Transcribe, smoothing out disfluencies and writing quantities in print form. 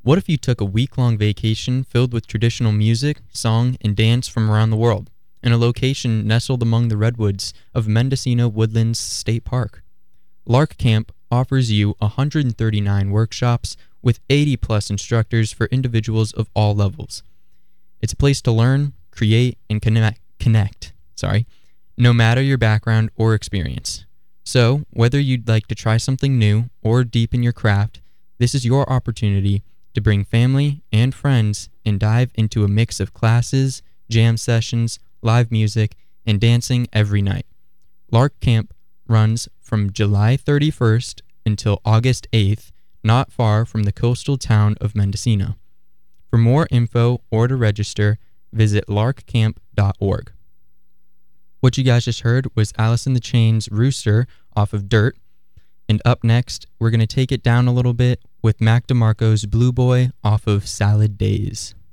What if you took a week-long vacation filled with traditional music, song, and dance from around the world, in a location nestled among the redwoods of Mendocino Woodlands State Park? Lark Camp offers you 139 workshops with 80-plus instructors for individuals of all levels. It's a place to learn, create, and connect, no matter your background or experience. So, whether you'd like to try something new or deepen your craft, this is your opportunity to bring family and friends and dive into a mix of classes, jam sessions, live music, and dancing every night. Lark Camp runs from July 31st until August 8th, not far from the coastal town of Mendocino. For more info or to register, visit larkcamp.org. What you guys just heard was Alice in the Chains' Rooster off of Dirt. And up next, we're going to take it down a little bit with Mac DeMarco's Blue Boy off of Salad Days.